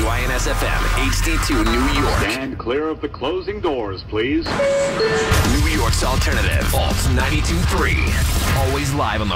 WINS FM, HD2 New York. Stand clear of the closing doors, please. New York's alternative, Alt 92.3. Always live on the